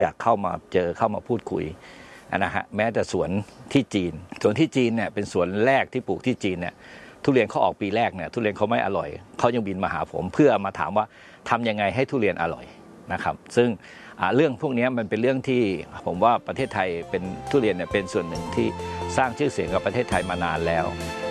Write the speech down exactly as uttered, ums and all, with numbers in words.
อยากเข้ามาเจอเข้ามาพูดคุยนะฮะแม้แต่สวนที่จีนสวนที่จีนเนี่ยเป็นสวนแรกที่ปลูกที่จีนเนี่ยทุเรียนเขาออกปีแรกเนี่ยทุเรียนเขาไม่อร่อยเขายังบินมาหาผมเพื่อมาถามว่าทำยังไงให้ทุเรียนอร่อยนะครับซึ่งเรื่องพวกนี้มันเป็นเรื่องที่ผมว่าประเทศไทยเป็นทุเรียนเนี่ยเป็นส่วนหนึ่งที่สร้างชื่อเสียงกับประเทศไทยมานานแล้ว